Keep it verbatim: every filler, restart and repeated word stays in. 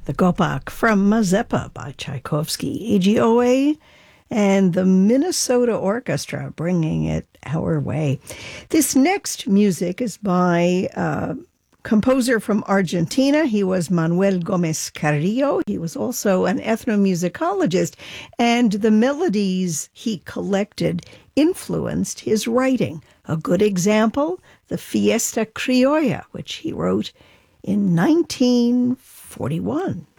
the Gopak from Mazeppa by Tchaikovsky, A G O A, and the Minnesota Orchestra bringing it our way. This next music is by a composer from Argentina. He was Manuel Gomez Carrillo. He was also an ethnomusicologist, and the melodies he collected influenced his writing. A good example, the Fiesta Criolla, which he wrote in nineteen forty-one.